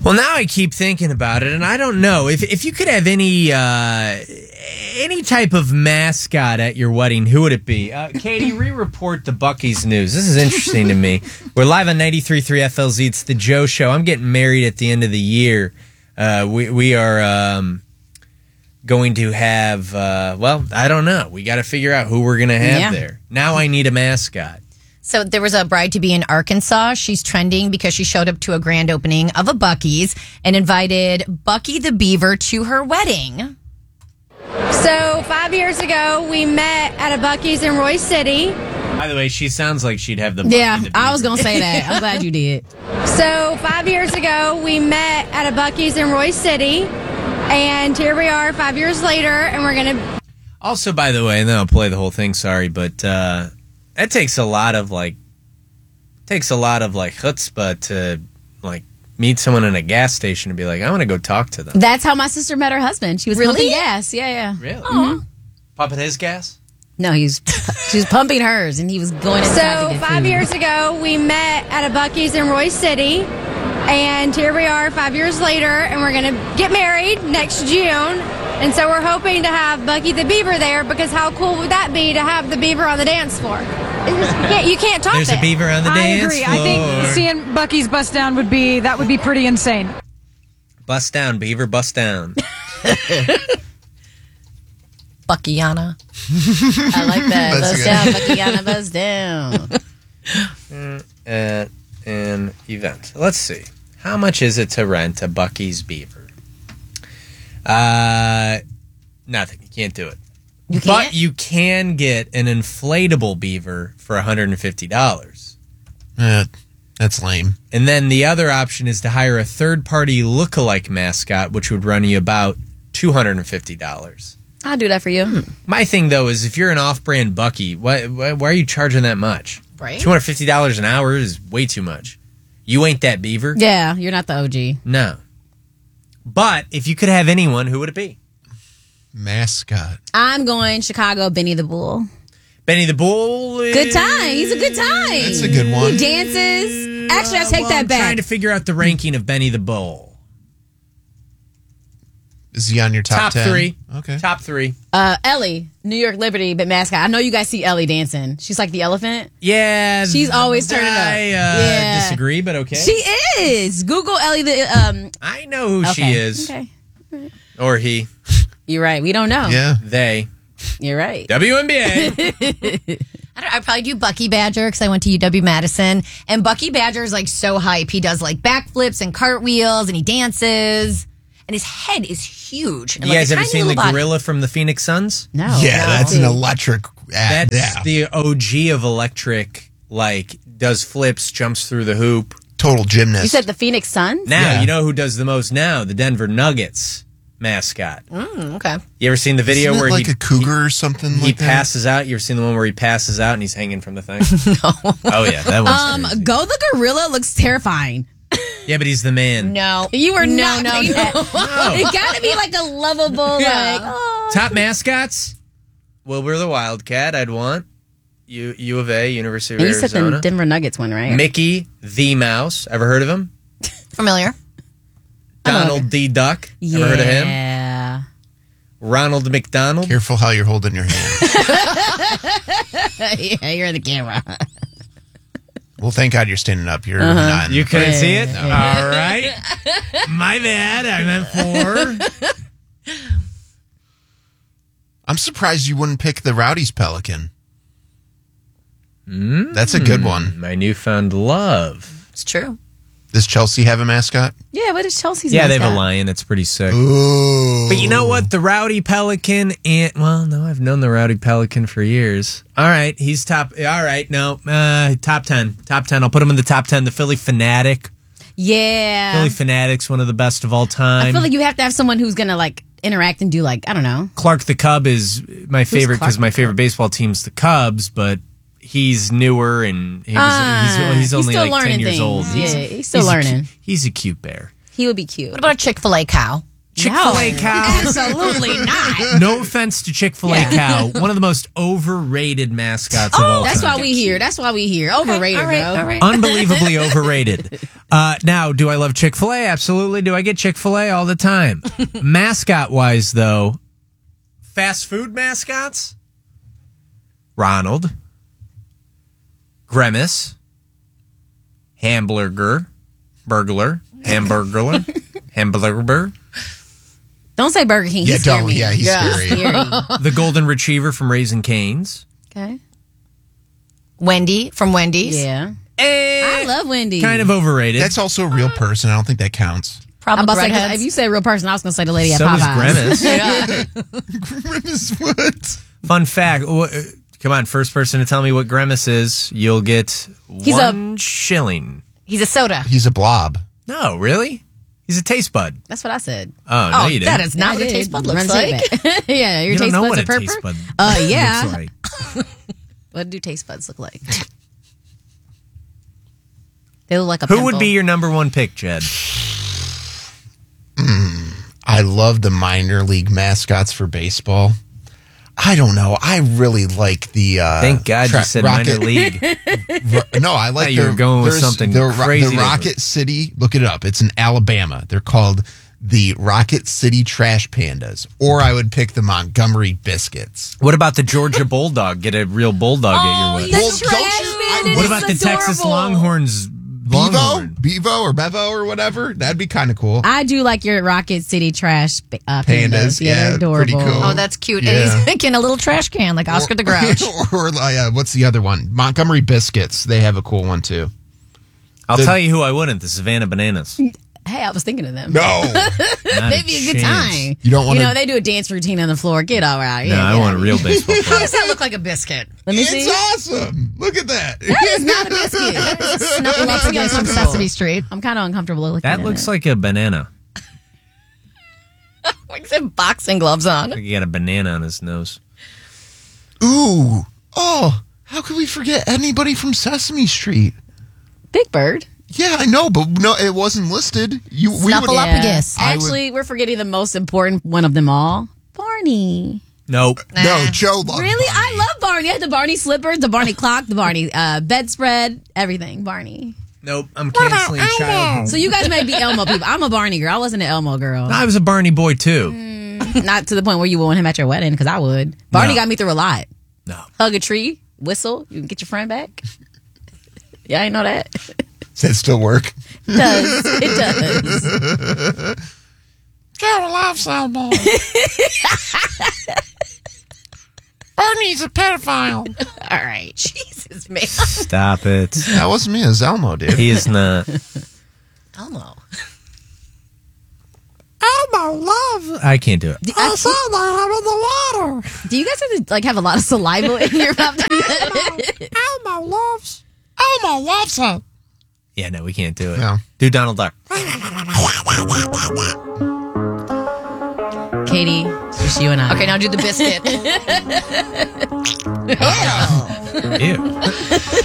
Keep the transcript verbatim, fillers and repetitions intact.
Well, now I keep thinking about it, and I don't know if if you could have any uh, any type of mascot at your wedding, who would it be? Uh, Katie, re-report the Buc-ee's news. This is interesting to me. We're live on ninety-three point three F L Z. It's the Joe Show. I'm getting married at the end of the year. Uh, we we are um, going to have. Uh, well, I don't know. We got to figure out who we're going to have Yeah. there. Now I need a mascot. So there was a bride-to-be in Arkansas. She's trending because she showed up to a grand opening of a Buc-ee's and invited Bucky the Beaver to her wedding. So five years ago, we met at a Buc-ee's in Roy City. By the way, she sounds like she'd have the Bucky Yeah, the I was Beaver. going to say that. I'm glad you did. So five years ago, we met at a Buc-ee's in Roy City. And here we are five years later, and we're going to... Also, by the way, and then I'll play the whole thing, sorry, but uh, that takes a lot of, like, takes a lot of, like, chutzpah to, like, meet someone in a gas station and be like, I want to go talk to them. That's how my sister met her husband. She was Really? pumping gas. Yeah, yeah. Really? Mhm. Pumping his gas? No, he was, she was pumping hers, and he was going inside So to get five food. years ago, we met at a Buc-ee's in Roy City. And here we are five years later, and we're going to get married next June. And so we're hoping to have Bucky the Beaver there, because how cool would that be to have the beaver on the dance floor? It's just- you, can't, you can't top There's that. a beaver on the I dance agree. floor. I think seeing Bucky's bust down would be that would be pretty insane. Bust down, beaver, bust down. Buckyana. I like that. That's Buzz good. down, Buckyana, buzz down. At an event. Let's see. How much is it to rent a Bucky's beaver? Uh, nothing. You can't do it. You But can't? you can get an inflatable beaver for one hundred fifty dollars. Uh, that's lame. And then the other option is to hire a third-party look-alike mascot, which would run you about two hundred fifty dollars. I'll do that for you. My thing, though, is if you're an off-brand Bucky, why, why, why are you charging that much? Right. two hundred fifty dollars an hour is way too much. You ain't that beaver? Yeah, you're not the O G. No. But if you could have anyone, who would it be? Mascot. I'm going Chicago Benny the Bull. Benny the Bull? is- Good time. He's a good time. That's a good one. He dances. Actually, I Uh, take well, that I'm back. trying to figure out the ranking of Benny the Bull. Is he on your top, Top ten? three. Okay. Top three. Uh, Ellie, New York Liberty, but mascot. I know you guys see Ellie dancing. She's like the elephant. Yeah. She's always turning up. I uh, Yeah. disagree, but okay. She is. Google Ellie the um. I know who she okay. is. Okay, Or he. you're right. We don't know. Yeah. They. You're right. W N B A. I don't, I'd probably do Bucky Badger because I went to U W Madison, and Bucky Badger is like so hype. He does like backflips and cartwheels, and he dances, and his head is huge. And, You like, guys a ever tiny seen the little body. gorilla from the Phoenix Suns? No. Yeah, no. that's an electric ad. That's Yeah. the O G of electric, like, does flips, jumps through the hoop. Total gymnast. You said the Phoenix Suns? Now, Yeah. you know who does the most now? The Denver Nuggets mascot. Mm, okay. You ever seen the video Isn't it where like he, a cougar or something he like that? passes out? You ever seen the one where he passes out and he's hanging from the thing? no. Oh, yeah, that one's Um, crazy. Go the Gorilla looks terrifying. Yeah, but he's the man. No. You were No, not no, saying no. that. No. It gotta be like a lovable, Yeah. like, oh. Top mascots? Wilbur the Wildcat, I'd want. U, U of A, University of And you said Arizona. the Denver Nuggets one, right? Mickey the Mouse. Ever heard of him? Familiar. Donald D. Duck. Yeah. Ever heard of him? Ronald McDonald. Careful how you're holding your hand. Yeah, you're in the camera. Well, thank God you're standing up. You're Uh-huh. not. You couldn't Yeah, see it? yeah. All right. My bad. I meant four. I'm surprised you wouldn't pick the Rowdy's Pelican. That's a good one. My newfound love. It's true. Does Chelsea have a mascot? Yeah, what is Chelsea's Yeah, they have a mascot? lion. That's pretty sick. Ooh. But you know what? The Rowdy Pelican and, well, no, I've known the Rowdy Pelican for years. All right. He's top. All right. No. Uh, top ten. Top ten. I'll put him in the top ten. The Philly Fanatic. Yeah. Philly Fanatic's one of the best of all time. I feel like you have to have someone who's going to, like, interact and do, like, I don't know. Clark the Cub is my favorite Clark because my favorite baseball team's the Cubs, but he's newer and he was, Ah, he's, he's only still like ten learning years things. old. Yeah, he's still a learning. cu- he's a cute bear. He would be cute. What about a Chick-fil-A cow? Chick-fil-A No, cow. absolutely not. No offense to Chick-fil-A cow, one of the most overrated mascots of all That's time. why we here. That's why we here. Overrated, all right, bro. all right. Unbelievably overrated. Uh, now, do I love Chick-fil-A? Absolutely. Do I get Chick-fil-A all the time? Mascot-wise, though, fast food mascots? Ronald, Grimace, Hamburger, Burglar, Hamburglar, Hamburger, Don't say Burger King. Yeah, He's scary. don't. Yeah, he's scary. the Golden Retriever from Raising Cane's. Okay. Wendy from Wendy's. Yeah. Eh, I love Wendy. kind of overrated. That's also a real person. I don't think that counts. Probably I'm about to say, 'cause redheads. if you say real person, I was going to say the lady at so is Popeyes. Grimace. Grimace what? Fun fact. wh- uh, Come on, first person to tell me what Grimace is, you'll get He's a- one shilling. He's a soda. He's a blob. No, really? He's a taste bud. That's what I said. Oh, no, Oh, you didn't. that is not I what a did. taste bud looks Run like. tape back. Yeah, your You don't taste know buds what are a purple. taste bud Uh, yeah. looks like. What do taste buds look like? They look like a Who pimple. would be your number one pick, Jed? I love the minor league mascots for baseball. I don't know. I really like the. Uh, Thank God tra- you said Rocket- minor league. Ro- No, I like thought you were the- going with there's something the, Ro- crazy The different. Rocket City. Look it up. It's in Alabama. They're called the Rocket City Trash Pandas, or I would pick the Montgomery Biscuits. What about the Georgia Bulldog? Get a real bulldog at your wedding. the Well, trash don't you- bin What is about the Texas adorable. Longhorns? Bevo, Longhorn. Bevo, or Bevo, or whatever. That'd be kind of cool. I do like your Rocket City trash uh, pandas. Pandas, Yeah, yeah, they're adorable. pretty cool. Oh, that's cute. Yeah. And he's thinking a little trash can like Oscar the Grouch. or uh, what's the other one? Montgomery Biscuits. They have a cool one too. I'll The- tell you who I wouldn't. The Savannah Bananas. Hey, I was thinking of them. No, Not They'd be a good chance. time. You don't wanna- You know, they do a dance routine on the floor. Get all right. No, Yeah, I get want a out. real baseball How player. does that look like a biscuit? Let me it's see. awesome. Look at that. That is not a biscuit. Snuffle up against some Sesame Street. I'm kind of uncomfortable looking That at looks it. like a banana. Like some boxing gloves on. Like he got a banana on his nose. Ooh, oh, how could we forget anybody from Sesame Street? Big Bird. Yeah, I know, but no, it wasn't listed. You we Snuffle would, up a guess. I would- Actually, we're forgetting the most important one of them all. Barney. Nope. No, Joe loves Really? Barney. I love Barney. I had the Barney slippers, the Barney clock, the Barney uh, bedspread, everything. Barney. Nope. I'm canceling childhood. So you guys may be Elmo people. I'm a Barney girl. I wasn't an Elmo girl. I was a Barney boy too. Not to the point where you would want him at your wedding, because I would. Barney No. got me through a lot. No. Hug a tree, whistle, you can get your friend back. Yeah, I know that. Does that still work? It does. It does. Joe loves Elmo. Barney's a pedophile. All right. Jesus, man. Stop it. That wasn't me. It was Elmo, dude. He is not. Elmo. Elmo loves. I can't do it. I saw that in the water. Do you guys have to like have a lot of saliva in your mouth? Elmo loves. Elmo loves her. Yeah, no, we can't do it. No. Do Donald Duck. Katie, it's just you and I. Okay, now do the biscuit. Ew.